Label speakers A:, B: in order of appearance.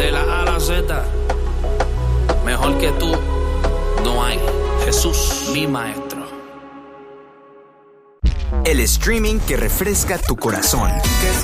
A: De la A a la Z, mejor que tú no hay. Jesús, mi maestro.
B: El streaming que refresca tu corazón.